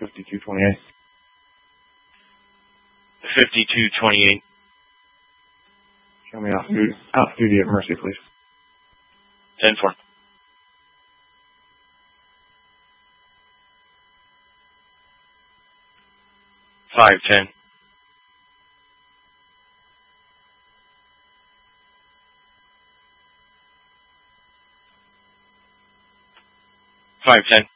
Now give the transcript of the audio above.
5228. 5228. Show me off duty at Mercy, please. 10-4. Five 10. 510.